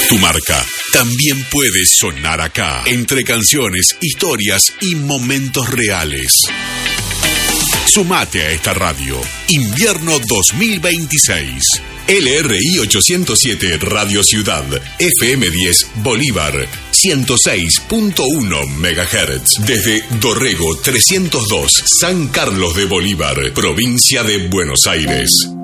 Tu marca también puede sonar acá, entre canciones, historias y momentos reales. Sumate a esta radio. Invierno 2026. LRI 807 Radio Ciudad. FM 10 Bolívar. 106.1 MHz. Desde Dorrego 302, San Carlos de Bolívar, provincia de Buenos Aires.